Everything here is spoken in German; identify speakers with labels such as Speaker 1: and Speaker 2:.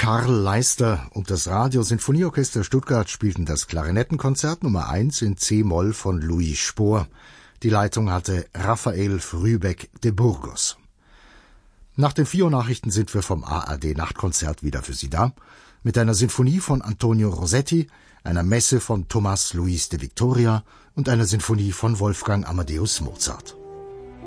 Speaker 1: Karl Leister und das Radio-Sinfonieorchester Stuttgart spielten das Klarinettenkonzert Nummer 1 in C-Moll von Louis Spohr. Die Leitung hatte Raphael Frühbeck de Burgos. Nach den 4 Uhr Nachrichten sind wir vom ARD-Nachtkonzert wieder für Sie da, mit einer Sinfonie von Antonio Rossetti, einer Messe von Tomás Luis de Victoria und einer Sinfonie von Wolfgang Amadeus Mozart.